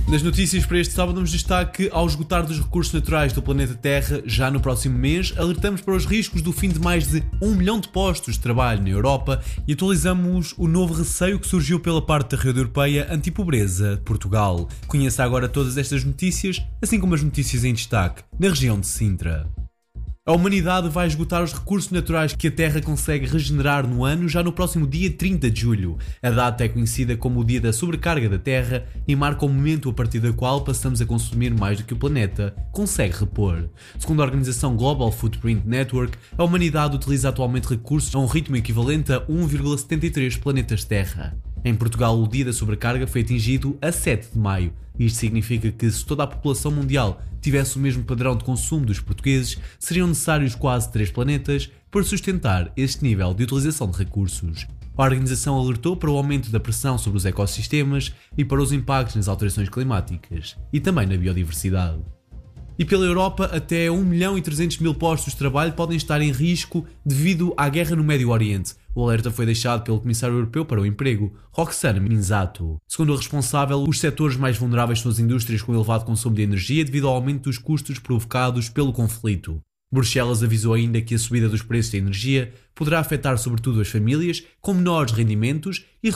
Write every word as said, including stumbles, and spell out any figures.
Nas notícias para este sábado damos destaque ao esgotar dos recursos naturais do planeta Terra já no próximo mês, alertamos para os riscos do fim de mais de um milhão de postos de trabalho na Europa e atualizamos o novo receio que surgiu pela parte da rede europeia anti-pobreza de Portugal. Conheça agora todas estas notícias, assim como as notícias em destaque na região de Sintra. A humanidade vai esgotar os recursos naturais que a Terra consegue regenerar no ano já no próximo dia trinta de julho. A data é conhecida como o dia da sobrecarga da Terra e marca o momento a partir do qual passamos a consumir mais do que o planeta consegue repor. Segundo a organização Global Footprint Network, a humanidade utiliza atualmente recursos a um ritmo equivalente a um vírgula setenta e três planetas Terra. Em Portugal, o dia da sobrecarga foi atingido a sete de maio. Isto significa que, se toda a população mundial tivesse o mesmo padrão de consumo dos portugueses, seriam necessários quase três planetas para sustentar este nível de utilização de recursos. A organização alertou para o aumento da pressão sobre os ecossistemas e para os impactos nas alterações climáticas e também na biodiversidade. E pela Europa, até um milhão e trezentos mil postos de trabalho podem estar em risco devido à guerra no Médio Oriente. O alerta foi deixado pelo Comissário Europeu para o Emprego, Roxana Minzato. Segundo o responsável, os setores mais vulneráveis são as indústrias com elevado consumo de energia devido ao aumento dos custos provocados pelo conflito. Bruxelas avisou ainda que a subida dos preços da energia poderá afetar sobretudo as famílias com menores rendimentos e